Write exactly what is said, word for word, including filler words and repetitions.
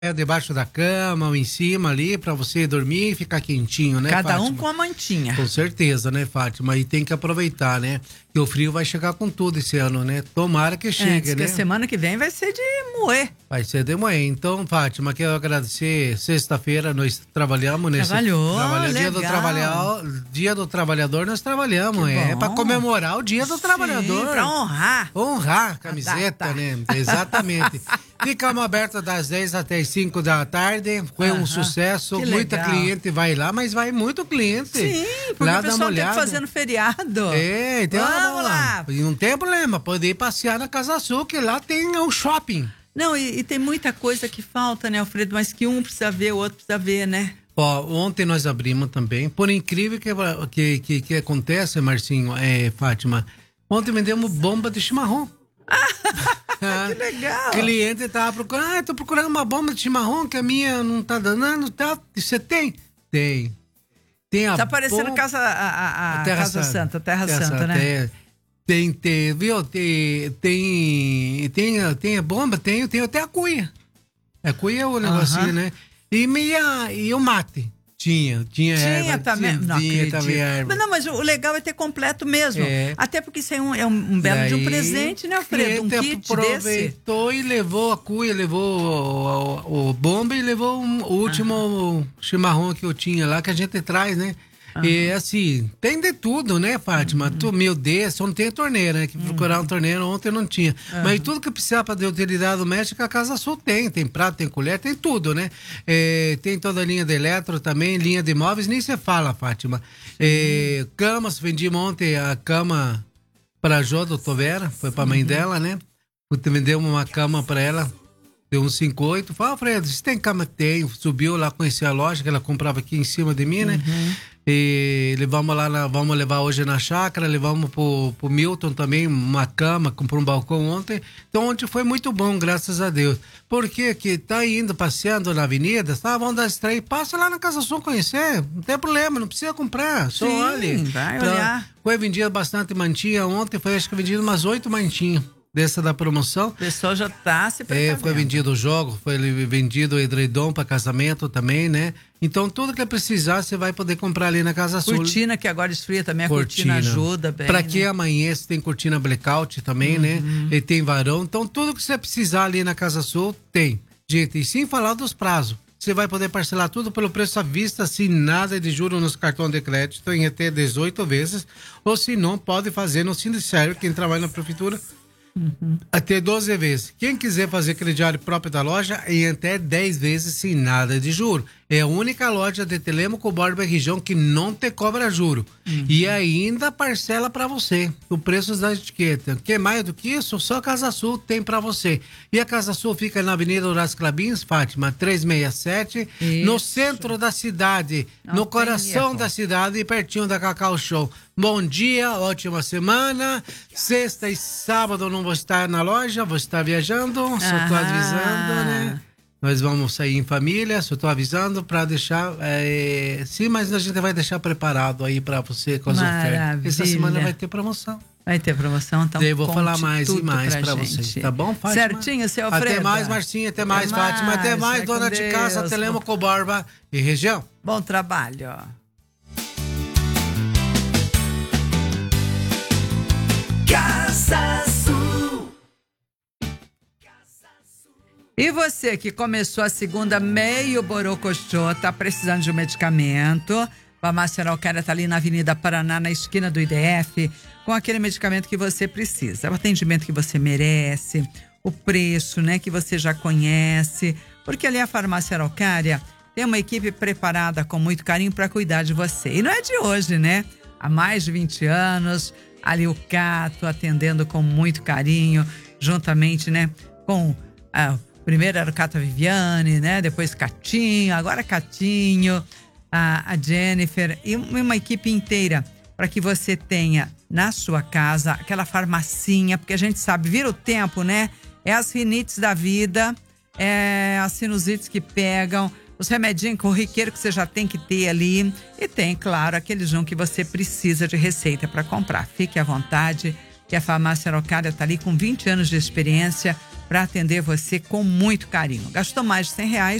É debaixo da cama ou em cima ali pra você dormir e ficar quentinho, né, Cada Fátima? um com a mantinha. Com certeza, né, Fátima? E tem que aproveitar, né? Que o frio vai chegar com tudo esse ano, né? Tomara que chegue, é, diz né? Que a semana que vem vai ser de moer. Vai ser de manhã. Então, Fátima, quero agradecer. Sexta-feira nós trabalhamos nesse. Trabalhou, Trabalhamos. Dia do, legal. trabalhar, dia do Trabalhador nós trabalhamos. Que É bom. pra comemorar o Dia do Sim, Trabalhador. pra honrar. Honrar a camiseta, data. né? Exatamente. Ficamos abertos das dez até as cinco da tarde. Foi Aham. um sucesso. Que Muita legal. cliente vai lá, mas vai muito cliente. Sim, porque lá o pessoal dá uma tem que olhada. fazer no feriado. É, então Vamos lá. E não tem problema, pode ir passear na Casa Sul, que lá tem o shopping. Não, e, e tem muita coisa que falta, né, Alfredo? Mas que um precisa ver, o outro precisa ver, né? Ó, ontem nós abrimos também. Por incrível que, que, que, que acontece, Marcinho, é, Fátima, ontem vendemos bomba de chimarrão. Que legal. Cliente tava procurando, ah, tô procurando uma bomba de chimarrão que a minha não tá danando, tá? Você tem? Tem. Tem a Tá parecendo bomba... casa, a, a, a Terra Casa Santa. Santa, Terra, Terra Santa, Santa, né? é. Tem, tem, viu? Tem, tem, tem, tem a bomba, tem, tem até a cuia. A cuia é o negocinho, Aham. né? E, meia, e o mate. Tinha, tinha, Tinha erva, também. tinha, Não tinha acredito. também erva. Mas não, mas o legal é ter completo mesmo. É. Até porque isso é um, é um belo de um Daí, presente, né, Alfredo? Um cliente kit desse. aproveitou e levou a cuia, levou o, o, o bomba e levou um, o último chimarrão que eu tinha lá, que a gente traz, né? Aham. E assim, tem de tudo, né, Fátima? Uhum. Tu, meu Deus, só não tem torneira, né? Que procurar uma torneira ontem não tinha. Uhum. Mas tudo que precisar para de utilidade doméstica, a Casa Sul tem. Tem prato, tem colher, tem tudo, né? É, tem toda a linha de eletro também, linha de móveis, nem se fala, Fátima. É, camas, vendimos ontem a cama para a Jô, doutor Vera, foi para a mãe dela, né? Vendemos uma cama para ela. Deu um cinco oito. Falei, Alfredo, você tem cama? Tem. Subiu lá, conheci a loja que ela comprava aqui em cima de mim, né? Uhum. E levamos lá, na, vamos levar hoje na chácara, levamos pro, pro Milton também uma cama, comprou um balcão ontem. Então ontem foi muito bom, graças a Deus. Porque que tá indo, passeando na avenida, tá, vamos dar estreia, passa lá na Casa Sul conhecer, não tem problema, não precisa comprar, só Sim, olhe. vai Então, olhar. foi vendido bastante mantinha ontem, foi acho que vendido umas oito mantinhas dessa da promoção. O pessoal já tá se É, preparando. foi vendido o jogo, foi vendido o edredom para casamento também, né? Então tudo que precisar você vai poder comprar ali na Casa Sul. Cortina, que agora esfria também, a cortina, ajuda bem. Para né? que amanhece, tem cortina blackout também, Uhum. né? E tem varão. Então tudo que você precisar ali na Casa Sul tem. Gente, e sem falar dos prazos. Você vai poder parcelar tudo pelo preço à vista, sem nada de juros nos cartões de crédito, em até dezoito vezes. Ou se não, pode fazer no Sindicério, quem trabalha na prefeitura. Uhum. Até doze vezes. Quem quiser fazer crediário próprio da loja, em até dez vezes sem nada de juro. É a única loja de Telêmaco, Borba e região que não te cobra juro. Uhum. E ainda parcela para você o preço da etiqueta. Que mais do que isso, só a Casa Sul tem para você. E a Casa Sul fica na Avenida Horácio Clabins, Fátima, trezentos e sessenta e sete, isso. No centro da cidade, não no coração erro. da cidade e pertinho da Cacau Show. Bom dia, ótima semana. Sexta e sábado não vou estar na loja, vou estar viajando, só tô avisando, né? Nós vamos sair em família, só tô avisando para deixar, é, sim, mas a gente vai deixar preparado aí para você com as ofertas. Essa semana vai ter promoção. Vai ter promoção, então eu vou falar mais e mais para vocês, tá bom, Fátima? Certinho, seu Alfredo. Até mais, Marcinha, até mais, até Fátima, mais, até mais, dona de Deus. casa, Telêmaco, Borba e região. Bom trabalho. Casa Sul. E você que começou a segunda meio borocochô, tá precisando de um medicamento? Farmácia Araucária tá ali na Avenida Paraná, na esquina do I D F, com aquele medicamento que você precisa. O atendimento que você merece, o preço, né, que você já conhece. Porque ali a Farmácia Araucária tem uma equipe preparada com muito carinho para cuidar de você. E não é de hoje, né? Há mais de vinte anos, ali o Cato atendendo com muito carinho, juntamente, né, com a primeiro era o Cato Viviane, né? Depois Catinho, agora Catinho, a, a Jennifer e uma equipe inteira para que você tenha na sua casa aquela farmacinha, porque a gente sabe, vira o tempo, né? É as rinites da vida, é as sinusites que pegam, os remedinhos corriqueiros que você já tem que ter ali e tem, claro, aquele junto que você precisa de receita para comprar. Fique à vontade, que a Farmácia Araucária está ali com vinte anos de experiência, para atender você com muito carinho. Gastou mais de cem reais?